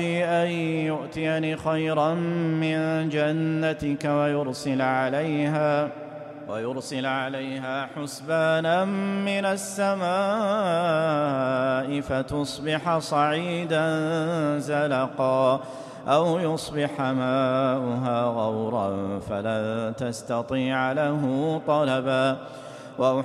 أن يؤتيني خيرا من جنتك ويرسل عليها حسبانا من السماء فتصبح صعيدا زلقا أو يصبح ماؤها غورا فلن تستطيع له طلبا